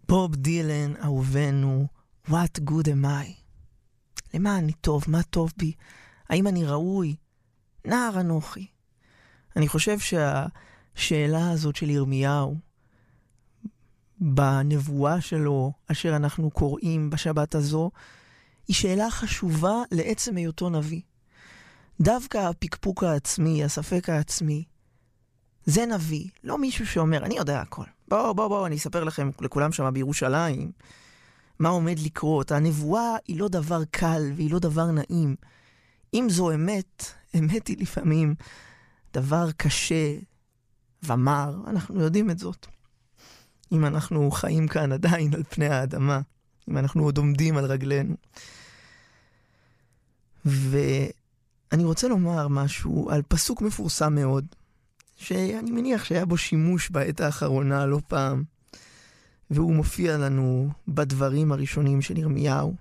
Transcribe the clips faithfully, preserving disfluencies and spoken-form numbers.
בוב דילן, אהובנו, what good am I? למה אני טוב? מה טוב בי? האם אני ראוי? נער אנוכי. אני חושב שהשאלה הזאת של ירמיהו, בנבואה שלו, אשר אנחנו קוראים בשבת הזו, היא שאלה חשובה לעצם היותו נביא. דווקא הפקפוק העצמי, הספק העצמי, זה נביא, לא מישהו שאומר, אני יודע הכל. בואו, בואו, בואו, אני אספר לכם, לכולם שם בירושלים, מה עומד לקרות. הנבואה היא לא דבר קל והיא לא דבר נעים. אם זו אמת, אמת היא לפעמים דבר קשה ומר, אנחנו יודעים את זאת. אם אנחנו חיים כאן עדיין על פני האדמה, אם אנחנו עוד עומדים על רגלינו. ואני רוצה לומר משהו על פסוק מפורסם מאוד, שאני מניח שהיה בו שימוש בעת האחרונה לא פעם, והוא מופיע לנו בדברים הראשונים של ירמיהו.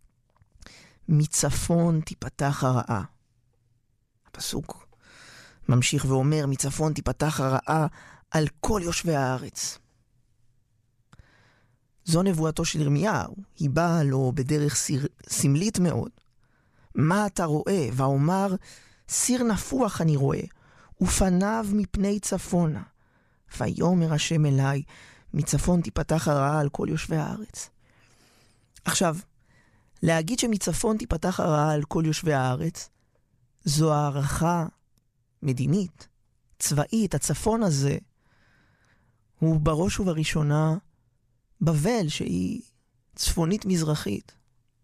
מצפון תיפתח הרעה. הפסוק ממשיך ואומר, מצפון תיפתח הרעה על כל יושבי הארץ. זו נבואתו של ירמיהו, היא באה לו בדרך סיר, סמלית מאוד. מה אתה רואה? ואומר, סיר נפוח אני רואה, ופניו מפני צפונה. ויאמר השם אליי, מצפון תיפתח הרעה על כל יושבי הארץ. עכשיו, להגיד שמצפון תיפתח הרעה על כל יושבי הארץ, זו הערכה מדינית, צבאית. הצפון הזה הוא בראש ובראשונה בבל, שהיא צפונית מזרחית.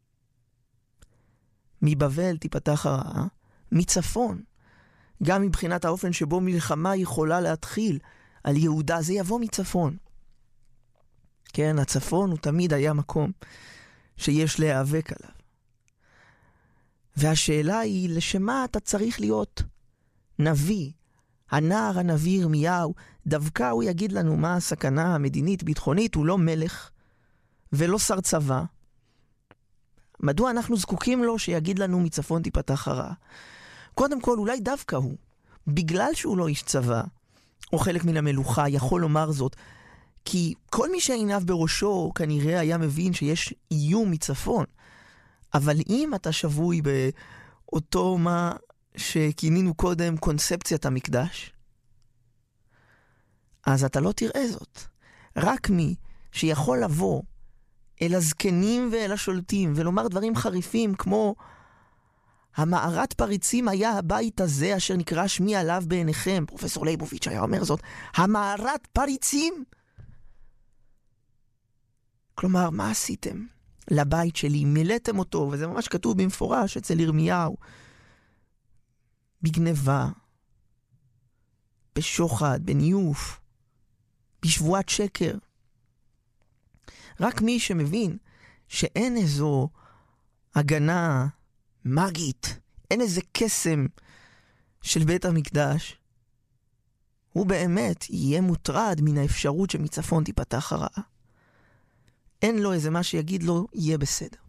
מבבל תיפתח הרעה, מצפון. גם מבחינת האופן שבו מלחמה יכולה להתחיל על יהודה, זה יבוא מצפון. כן, הצפון הוא תמיד היה מקום שיש להיאבק עליו. והשאלה היא, לשמה אתה צריך להיות נביא? הנער הנביא ירמיהו, דווקא הוא יגיד לנו מה הסכנה המדינית, ביטחונית, הוא לא מלך ולא שר צבא. מדוע אנחנו זקוקים לו שיגיד לנו מצפון תיפתח הרעה? קודם כל, אולי דווקא הוא, בגלל שהוא לא איש צבא, או חלק מן המלוכה, יכול לומר זאת, כי כל מי שעיניו בראשו כנראה היה מבין שיש איום מצפון. אבל אם אתה שבוי באותו מה שכינינו קודם קונספציית המקדש, אז אתה לא תראה זאת. רק מי שיכול לבוא אל הזקנים ואל השולטים ולומר דברים חריפים כמו המערת פריצים היה הבית הזה אשר נקרא שמי עליו בעיניכם. פרופסור ליבוביץ' היה אומר זאת. המערת פריצים? כלומר, מה עשיתם לבית שלי? מילאתם אותו, וזה ממש כתוב במפורש אצל ירמיהו. בגניבה, בשוחד, בניוף, בשבועת שקר. רק מי שמבין שאין איזו הגנה מגית, אין איזה קסם של בית המקדש, הוא באמת יהיה מוטרד מן האפשרות שמצפון תיפתח הרעה. אין לו איזה מה שיגיד לו, יהיה בסדר.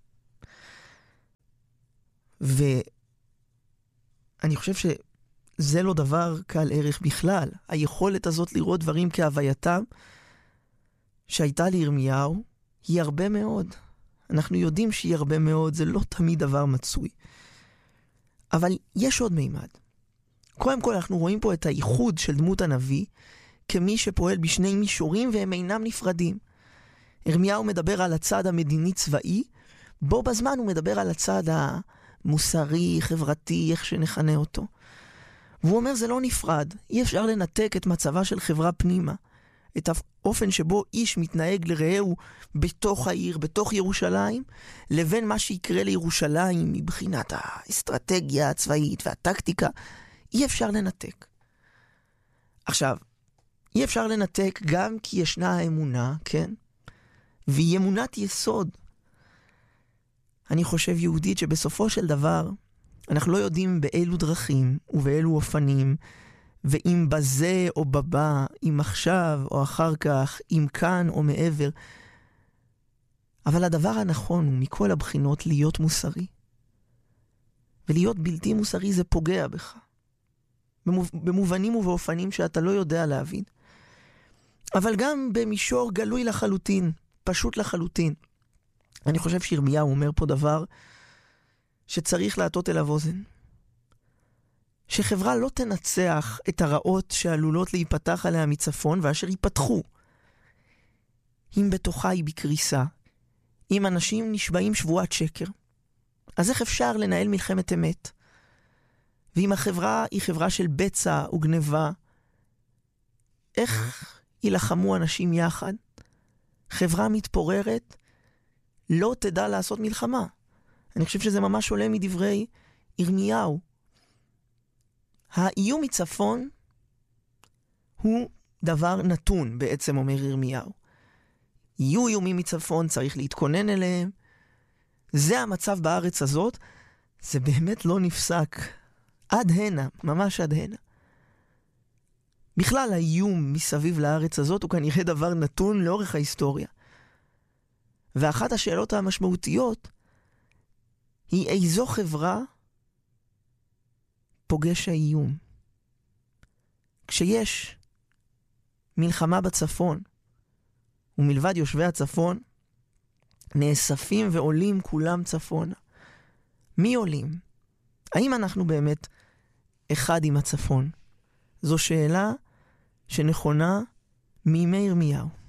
ואני חושב שזה לא דבר קל ערך בכלל. היכולת הזאת לראות דברים כהווייתם שהייתה לירמיהו היא הרבה מאוד. אנחנו יודעים שהיא הרבה מאוד, זה לא תמיד דבר מצוי. אבל יש עוד מימד. קודם כל אנחנו רואים פה את הייחוד של דמות הנביא כמי שפועל בשני מישורים והם אינם נפרדים. ירמיהו מדבר על הצד המדיני צבאי, בו בזמן הוא מדבר על הצד המוסרי, חברתי, איך שנכנה אותו. והוא אומר זה לא נפרד, אי אפשר לנתק את מצבה של חברה פנימה, את האופן שבו איש מתנהג לרעהו בתוך העיר, בתוך ירושלים, לבין מה שיקרה לירושלים מבחינת האסטרטגיה הצבאית והטקטיקה, אי אפשר לנתק. עכשיו, אי אפשר לנתק גם כי ישנה האמונה, כן? והיא אמונת יסוד. אני חושב יהודית שבסופו של דבר, אנחנו לא יודעים באילו דרכים ובאילו אופנים, ואם בזה או בבא, אם עכשיו או אחר כך, אם כאן או מעבר. אבל הדבר הנכון הוא מכל הבחינות להיות מוסרי. ולהיות בלתי מוסרי זה פוגע בך. במובנים ובאופנים שאתה לא יודע להבין. אבל גם במישור גלוי לחלוטין. פשוט לחלוטין. אני חושב שירמיהו אומר פה דבר שצריך להטות אליו אוזן. שחברה לא תנצח את הרעות שעלולות להיפתח עליה מצפון, ואשר ייפתחו. אם בתוכה היא בקריסה, אם אנשים נשבעים שבועת שקר, אז איך אפשר לנהל מלחמת אמת? ואם החברה היא חברה של בצע וגניבה, איך ילחמו אנשים יחד? חברה מתפוררת לא תדע לעשות מלחמה. אני חושב שזה ממש עולה מדברי ירמיהו. האיום מצפון הוא דבר נתון, בעצם אומר ירמיהו. יהיו איומים מצפון, צריך להתכונן אליהם. זה המצב בארץ הזאת, זה באמת לא נפסק. עד הנה, ממש עד הנה. בכלל האיום מסביב לארץ הזאת הוא כנראה דבר נתון לאורך ההיסטוריה. ואחת השאלות המשמעותיות היא איזו חברה פוגש האיום. כשיש מלחמה בצפון, ומלבד יושבי הצפון, נאספים ועולים כולם צפונה. מי עולים? האם אנחנו באמת אחד עם הצפון? זו שאלה שנכונה מימי ירמיהו.